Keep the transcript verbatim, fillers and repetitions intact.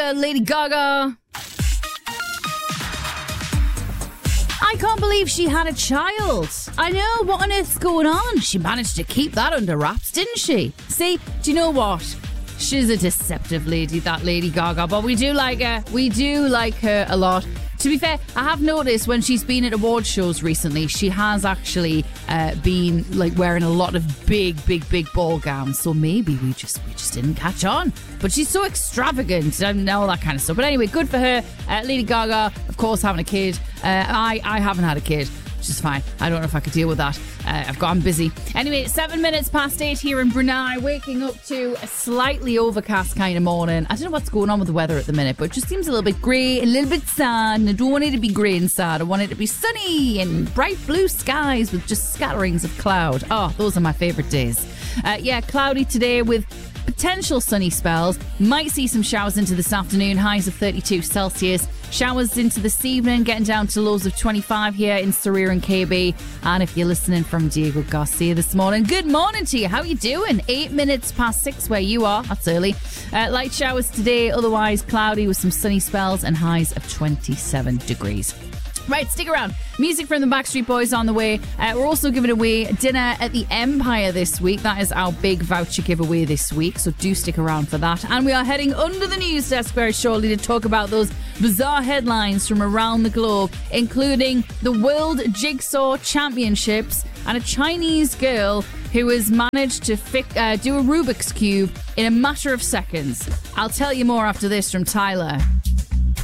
about Lady Gaga. I can't believe she had a child. I know, what on earth's going on? She managed to keep that under wraps, didn't she? See, do you know what? She's a deceptive lady, that Lady Gaga, but we do like her. We do like her a lot. To be fair, I have noticed when she's been at award shows recently, she has actually uh, been like wearing a lot of big, big, big ball gowns. So maybe we just we just didn't catch on. But she's so extravagant and all that kind of stuff. But anyway, good for her. Uh, Lady Gaga, of course, having a kid. Uh, I I haven't had a kid, which is fine. I don't know if I could deal with that. Uh, I've got, I'm busy. Anyway, seven minutes past eight here in Brunei, waking up to a slightly overcast kind of morning. I don't know what's going on with the weather at the minute, but it just seems a little bit grey, a little bit sad. And I don't want it to be grey and sad. I want it to be sunny and bright blue skies with just scatterings of cloud. Oh, those are my favourite days. Uh, yeah, cloudy today with potential sunny spells. Might see some showers into this afternoon, highs of thirty-two Celsius. Showers into this evening, getting down to lows of twenty-five here in Sarir and K B. And if you're listening from Diego Garcia this morning, good morning to you. How are you doing? Eight minutes past six where you are. That's early. Uh, light showers today, otherwise cloudy with some sunny spells and highs of twenty-seven degrees. Right, stick around. Music from the Backstreet Boys on the way. Uh, we're also giving away dinner at the Empire this week. That is our big voucher giveaway this week, so do stick around for that. And we are heading under the news desk very shortly to talk about those bizarre headlines from around the globe, including the World Jigsaw Championships and a Chinese girl who has managed to fi- uh, do a Rubik's Cube in a matter of seconds. I'll tell you more after this from Tyler.